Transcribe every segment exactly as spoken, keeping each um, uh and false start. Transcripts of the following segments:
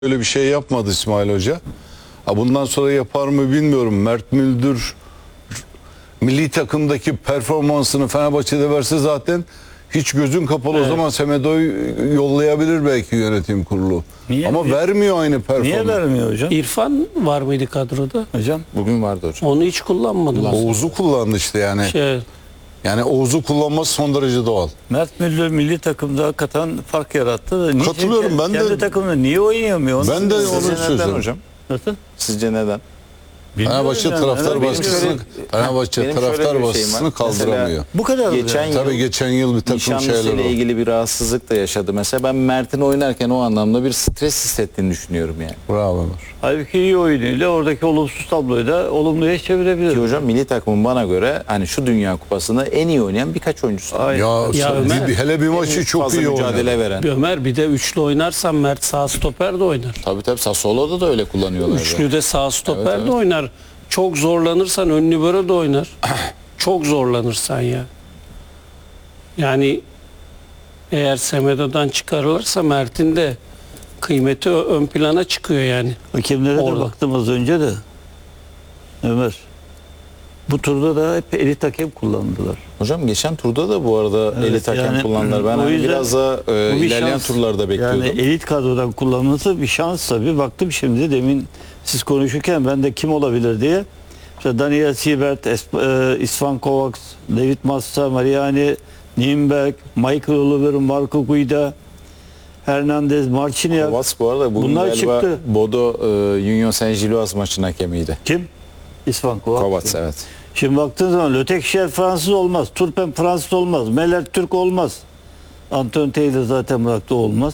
Öyle bir şey yapmadı İsmail Hoca. Ha, bundan sonra yapar mı bilmiyorum. Mert Müldür milli takımdaki performansını Fenerbahçe'de verse zaten hiç gözün kapalı, evet. O zaman Semedo'yu yollayabilir belki yönetim kurulu. Niye? Ama Niye? vermiyor aynı performans. Niye vermiyor hocam? İrfan var mıydı kadroda? Hocam bugün vardı hocam. Onu hiç kullanmadı. Oğuz'u kullandı işte yani. Şey, Yani Oğuz'u kullanması son derece doğal. Mert Müldür milli takımda hakikaten fark yarattı. Da niye Katılıyorum ben kendi de. Kendi takımda niye oynayamıyor? Onu ben de onu söylüyorum hocam. Nasıl? Sizce neden? Fenerbahçe yani. taraftar evet, baskısını Fenerbahçe taraftar baskısını kaldıramıyor. Mesela, bu kadar. Geçen yıl, Tabii geçen yıl bir takım şeyler ile ilgili bir rahatsızlık da yaşadı. Mesela ben Mert'in oynarken o anlamda bir stres hissettiğini düşünüyorum yani. Bravo Ömer. Halbuki iyi oyunuyla oradaki olumsuz tabloyu da olumluya çevirebilir. Ki hocam milli takımın bana göre hani şu Dünya Kupası'nda en iyi oynayan birkaç oyuncusu. Ya, ya Ömer, bir, hele bir maçı çok iyi mücadele oynadı. veren. Bir Ömer bir de üçlü oynarsan Mert sağ stoper de oynar. Tabii tabii Sassuolo'da da öyle kullanıyorlar. Üçlü yani. de sağ stoper evet, de evet. oynar. Çok zorlanırsan ön libero de oynar. Çok zorlanırsan ya. Yani eğer Semedo'dan çıkarılırsa Mert'in de kıymeti ön plana çıkıyor yani. Hakemlere de baktım az önce de. Ömer. Bu turda da hep elit hakem kullandılar. Hocam geçen turda da bu arada evet, elit hakem yani, kullandılar. Ben hani biraz da e, ilerleyen şans, turlarda bekliyordum. Yani elit kadrodan kullanması bir şans tabii. Baktım şimdi demin siz konuşurken ben de kim olabilir diye. İşte Daniel Siebert, Istvan Kovacs, David Massa, Mariani, Nienberg, Michael Oliver, Marco Guida, Hernandez, Marciniak. Kovacs bu arada bugün bunlar galiba çıktı. Bodo e, Union Saint-Gilloise maçının hakemiydi. Kim? Istvan Kovacs. Kovacs evet. Şimdi baktığın zaman Le Texier Fransız olmaz, Turpin Fransız olmaz, Meller Türk olmaz. Anton Taylor zaten bıraktı olmaz.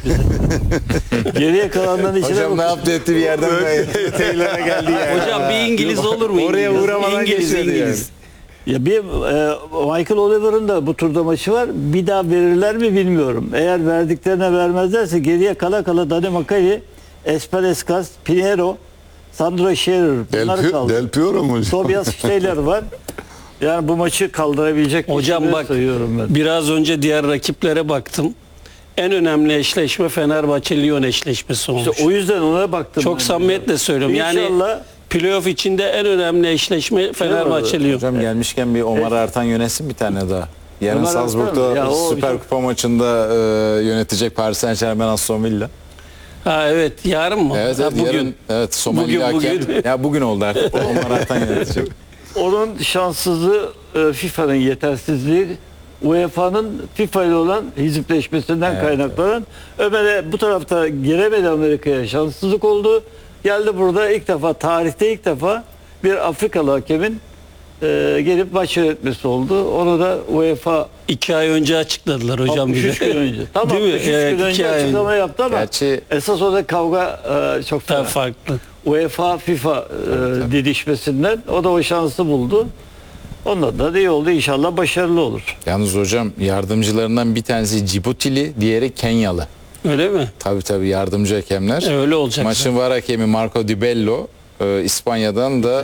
Geriye kalanların içine hocam ne yaptı etti bir yerden Taylor'a geldi yani. Hocam bir İngiliz olur mu? Oraya uğramadan İngiliz, İngiliz. Yani. Ya bir e, Michael Oliver'ın da bu turda maçı var. Bir daha verirler mi bilmiyorum. Eğer verdiklerine vermezlerse geriye kala kala Dani Makali, Esper Eskas, Pinheiro, Sandro Scherer bunlar Del kaldı. Del Piero mu hocam? Tobias Steiner var. Yani bu maçı kaldırabilecek hocam bak ben. Biraz önce diğer rakiplere baktım. En önemli eşleşme Fenerbahçe-Lyon eşleşmesi olmuş. İşte o yüzden ona baktım. Çok samimiyetle de söylüyorum. İnşallah, yani playoff içinde en önemli eşleşme Fenerbahçe-Lyon. Hocam evet. Gelmişken bir Omar Artan yönetsin bir tane daha. Yarın Ömer Salzburg'da Süper Kupa çok... maçında e, yönetecek Paris Saint-Germain Aston Villa. Ha evet yarın mı? Evet, evet ha, bugün. Yarın, evet Somali hakem. Bugün. Ya bugün oldu artık. Omar Artan yönetecek. Onun şanssızlığı e, FIFA'nın yetersizliği, U E F A'nın FIFA ile olan hizipleşmesinden evet, kaynaklanan. Evet. Ömer'e bu tarafta giremedi, Amerika'ya şanssızlık oldu. Geldi burada ilk defa, tarihte ilk defa bir Afrikalı hakemin e, gelip maç yönetmesi oldu. Onu da U E F A iki ay önce açıkladılar hocam. altmış üç gün önce. Tamam, değil mi? altmış üç Evet, gün önce açıklama önce. yaptı ama Gerçi... esas orada kavga e, çok farklı. U E F A FIFA e, didişmesinden o da o şansı buldu. Ondan da iyi oldu. İnşallah başarılı olur. Yalnız hocam yardımcılarından bir tanesi Cibutili, diğeri Kenyalı. Öyle mi? Tabii tabii yardımcı hakemler. E, öyle olacak. Maçın var hakemi Marco Di Bello. E, İspanya'dan da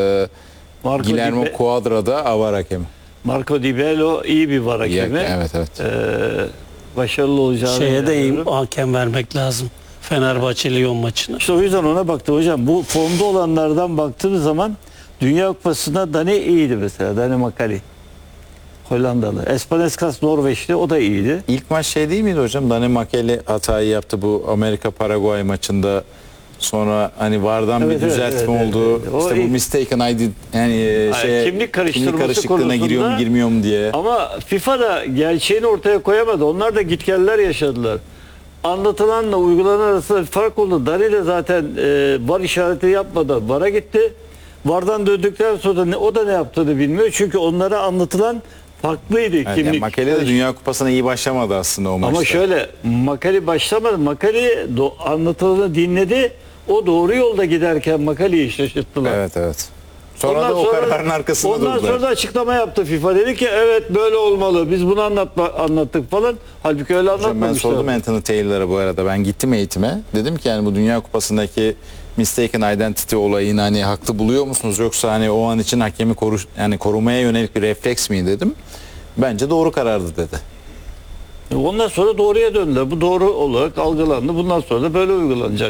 e, Guillermo Di Cuadra'da avar hakemi. Marco Di Bello iyi bir var hakemi. İyi, evet evet. E, başarılı olacağını Şeye de iyi hakem vermek lazım. Fenerbahçe-Lyon maçına. İşte o yüzden ona baktım hocam. Bu formda olanlardan baktığımız zaman Dünya Kupası'nda Dani iyiydi mesela. Dani Makali. Hollandalı. Espaneskas Norveçli. O da iyiydi. İlk maç şey değil miydi hocam? Dani Makali hatayı yaptı bu Amerika-Paraguay maçında. Sonra hani vardan evet, bir düzeltme evet, evet, oldu. Evet, evet. İşte ilk... bu mistaken I D yani şey kimlik karıştırması kimlik karışıklığına giriyor mu girmiyor mu diye. Ama FIFA da gerçeğini ortaya koyamadı. Onlar da gitgeller yaşadılar. Anlatılanla uygulanan arasında bir fark oldu. Dani de zaten e, var işareti yapmadan vara gitti. Vardan döndükten sonra ne, o da ne yaptığını bilmiyor. Çünkü onlara anlatılan farklıydı. Evet, kimlik. Yani Makali de Dünya Kupası'na iyi başlamadı aslında o maçta. Ama şöyle Makali başlamadı. Makali anlatılanı dinledi. O doğru yolda giderken Makali'yi şaşırttılar. Evet evet. Sonra ondan da o sonra, kararın arkasında ondan durdular. sonra da açıklama yaptı FIFA. Dedi ki evet böyle olmalı. Biz bunu anlatma, anlattık falan. Halbuki öyle anlatmamışlar. Ben sordum Anthony Taylor'a bu arada. Ben gittim eğitime. Dedim ki yani bu Dünya Kupası'ndaki mistaken identity olayını hani haklı buluyor musunuz? Yoksa hani o an için hakemi koru, yani korumaya yönelik bir refleks mi dedim. Bence doğru karardı dedi. Ondan sonra doğruya döndüler. Bu doğru olarak algılandı. Bundan sonra da böyle uygulanacak.